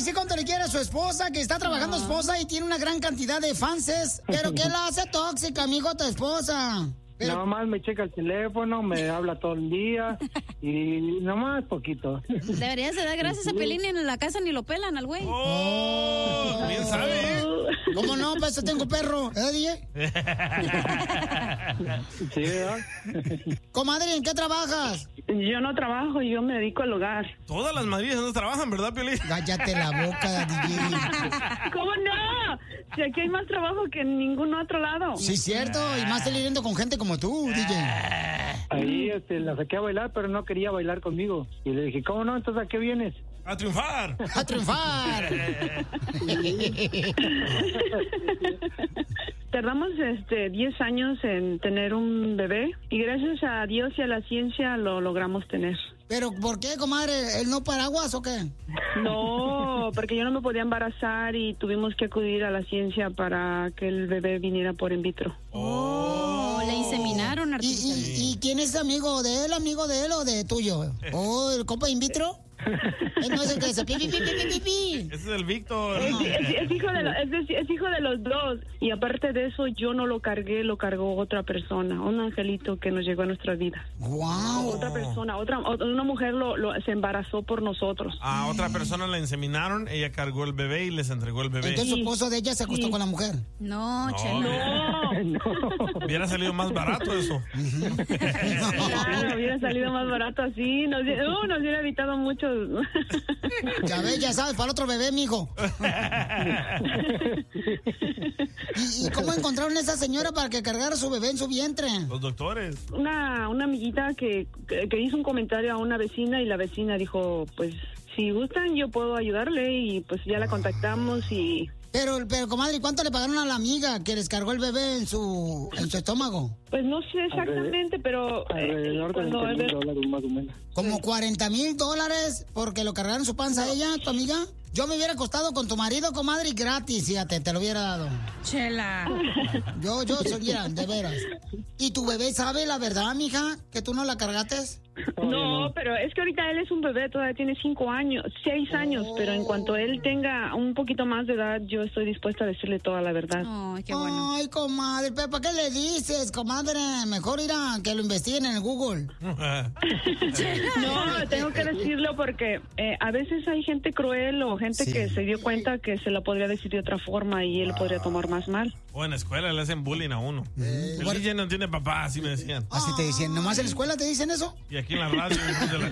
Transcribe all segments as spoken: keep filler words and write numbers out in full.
decir cuánto le quiere a su esposa, que está trabajando esposa y tiene una gran cantidad de fanses. Pero ¿qué la hace tóxica, amigo, tu esposa? Pero... Nada más me checa el teléfono, me habla todo el día y nada más poquito. Deberías de dar gracias a Pelín y en la casa ni lo pelan al güey. ¡Oh! Bien sabe, ¿eh? ¿Cómo no? Pues yo tengo perro. ¿Eh, D J? Sí, ¿verdad? Comadre, ¿en qué trabajas? Yo no trabajo, yo me dedico al hogar. Todas las madrillas no trabajan, ¿verdad, Piolín? Cállate la boca, D J. ¿Cómo no? Si aquí hay más trabajo que en ningún otro lado. Sí, cierto, y más saliendo con gente como tú, D J. Ahí este, la saqué a bailar, pero no quería bailar conmigo. Y le dije, ¿cómo no? Entonces, ¿a qué vienes? ¡A triunfar! ¡A triunfar! Tardamos este diez años en tener un bebé y gracias a Dios y a la ciencia lo logramos tener. ¿Pero por qué, comadre? ¿El no paraguas o qué? No, porque yo no me podía embarazar y tuvimos que acudir a la ciencia para que el bebé viniera por in vitro. Oh, le inseminaron, ¿Y, artista. y, ¿Y quién es amigo de él, amigo de él o de tuyo? ¿O el compa in vitro? Él no es el que dice pi, pi, pi, pi, pi, pi. Ese es el Víctor. Es, es- es hijo de lo- es de- es hijo de los dos. Y aparte de eso, yo no lo cargué, lo cargó otra persona, un angelito que nos llegó a nuestra vida. Wow. Otra persona, otra, otra- una mujer lo, lo- se embarazó por nosotros. A otra persona la inseminaron, ella cargó el bebé y les entregó el bebé. Entonces su esposo de ella se acostó Sí. con la mujer. No, No. Chela. No, Hubiera salido más barato eso. claro, hubiera salido más barato así, nos, uh, nos hubiera evitado mucho. Ya ves, ya sabes, para el otro bebé, mijo. ¿Y, ¿Y cómo encontraron a esa señora para que cargara su bebé en su vientre? Los doctores. Una, una amiguita que, que, que hizo un comentario a una vecina y la vecina dijo, pues, si gustan yo puedo ayudarle y pues ya la contactamos y... Pero, pero, comadre, ¿cuánto le pagaron a la amiga que les cargó el bebé en su, en su estómago? Pues no sé exactamente, pero... eh, Alrededor de cuando veinte el mil bebé- dólares más o menos. ¿Como cuarenta mil dólares porque lo cargaron en su panza a ella, tu amiga? Yo me hubiera acostado con tu marido, comadre, y gratis, fíjate, te lo hubiera dado. Chela. Yo, yo, mira, de veras. ¿Y tu bebé sabe la verdad, mija, que tú no la cargaste? No, pero es que ahorita él es un bebé, todavía tiene cinco años, seis años, pero en cuanto él tenga un poquito más de edad, yo estoy dispuesta a decirle toda la verdad. Ay, qué bueno. Ay, comadre, pero ¿para qué le dices, comadre? Mejor ir a que lo investiguen en el Google. No, tengo que decirlo porque eh, a veces hay gente cruel o gente Sí. que se dio cuenta que se lo podría decir de otra forma y él lo podría tomar más mal. O en la escuela le hacen bullying a uno. El bueno. D J no tiene papá, así me decían. Así te decían, ¿nomás en la escuela te dicen eso? Y aquí en la radio. hijos de la-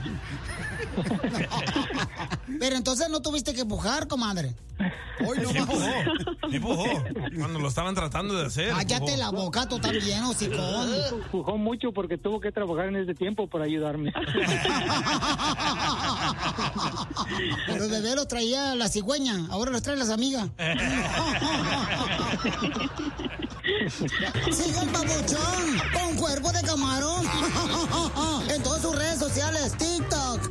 Pero entonces no tuviste que pujar, comadre. Hoy no Sí más. empujó, sí empujó. Cuando lo estaban tratando de hacer. Cállate empujó. la boca, tú también, hocicón. Empujó mucho porque tuvo que trabajar en ese tiempo para ayudarme. Pero el bebé los traía la cigüeña, ahora los trae las amigas. Sigan Papuchón con cuerpo de camarón en todas sus redes sociales, TikTok,